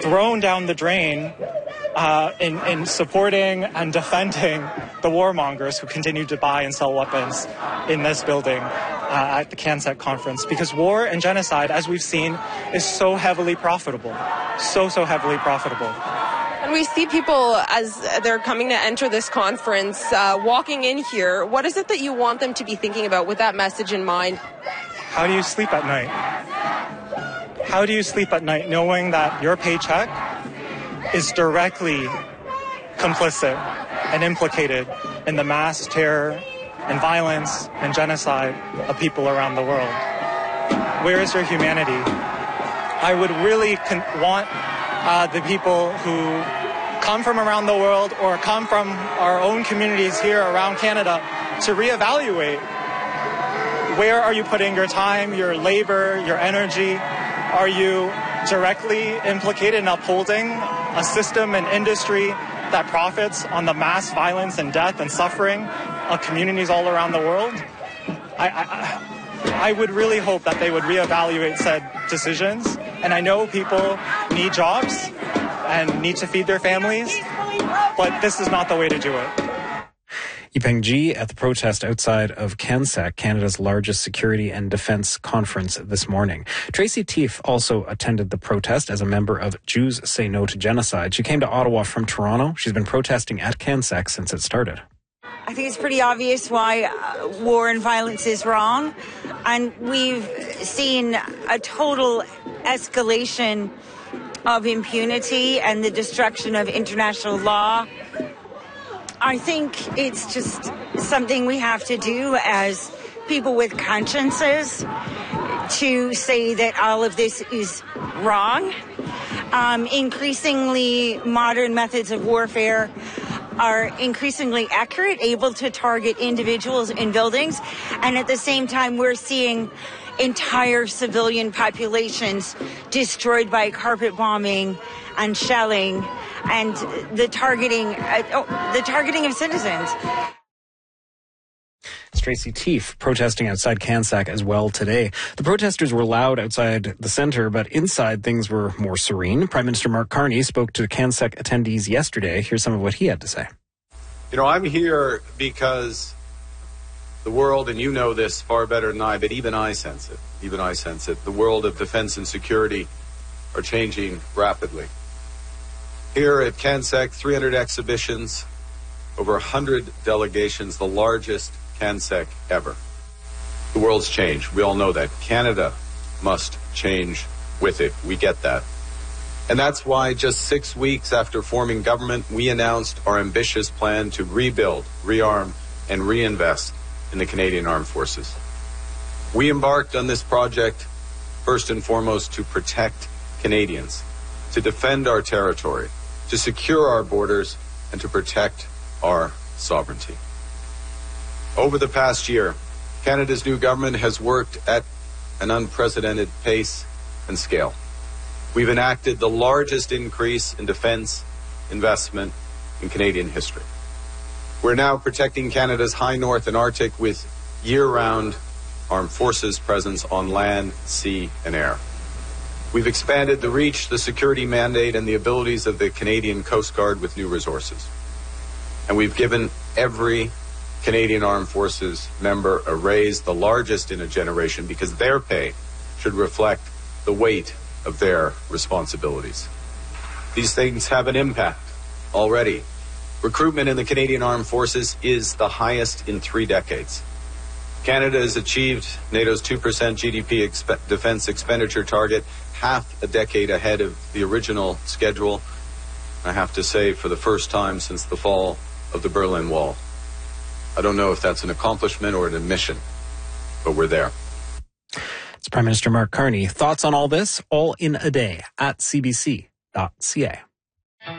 thrown down the drain in supporting and defending the warmongers who continue to buy and sell weapons in this building at the CanSec conference. Because war and genocide, as we've seen, is so heavily profitable. So heavily profitable. And we see people, as they're coming to enter this conference, walking in here. What is it that you want them to be thinking about with that message in mind? How do you sleep at night? How do you sleep at night knowing that your paycheck is directly complicit and implicated in the mass terror and violence and genocide of people around the world? Where is your humanity? I would really want the people who come from around the world or come from our own communities here around Canada to reevaluate. Where are you putting your time, your labor, your energy? Are you directly implicated in upholding a system and industry that profits on the mass violence and death and suffering of communities all around the world? I would really hope that they would reevaluate said decisions. And I know people need jobs and need to feed their families, but this is not the way to do it. Yipeng Ji at the protest outside of CanSec, Canada's largest security and defence conference this morning. Tracy Teef also attended the protest as a member of Jews Say No to Genocide. She came to Ottawa from Toronto. She's been protesting at CanSec since it started. I think it's pretty obvious why war and violence is wrong. And we've seen a total escalation of impunity and the destruction of international law. I think it's just something we have to do as people with consciences to say that all of this is wrong. Increasingly, modern methods of warfare are increasingly accurate, able to target individuals in buildings. And at the same time, we're seeing entire civilian populations destroyed by carpet bombing and shelling and the targeting of citizens. It's Tracy Teef protesting outside CanSec as well today. The protesters were loud outside the centre, but inside things were more serene. Prime Minister Mark Carney spoke to CanSec attendees yesterday. Here's some of what he had to say. You know, I'm here because the world, and you know this far better than I, but even I sense it. The world of defense and security are changing rapidly. Here at CanSec, 300 exhibitions, over 100 delegations, the largest CanSec ever. The world's changed. We all know that. Canada must change with it. We get that. And that's why just 6 weeks after forming government, we announced our ambitious plan to rebuild, rearm, and reinvest in the Canadian Armed Forces. We embarked on this project first and foremost to protect Canadians, to defend our territory, to secure our borders, and to protect our sovereignty. Over the past year, Canada's new government has worked at an unprecedented pace and scale. We've enacted the largest increase in defense investment in Canadian history. We're now protecting Canada's high north and Arctic with year-round armed forces presence on land, sea, and air. We've expanded the reach, the security mandate, and the abilities of the Canadian Coast Guard with new resources. And we've given every Canadian Armed Forces member a raise, the largest in a generation, because their pay should reflect the weight of their responsibilities. These things have an impact already. Recruitment in the Canadian Armed Forces is the highest in 3 decades. Canada has achieved NATO's 2% GDP defense expenditure target, half a decade ahead of the original schedule. I have to say, for the first time since the fall of the Berlin Wall. I don't know if that's an accomplishment or an admission, but we're there. It's Prime Minister Mark Carney. Thoughts on all this? All in a day at cbc.ca.